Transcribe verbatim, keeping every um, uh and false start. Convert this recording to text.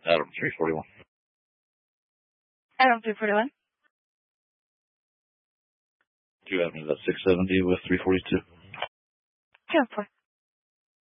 Adam three forty-one. Adam three forty-one. Do you have me about six seventy with three forty-two? Two four.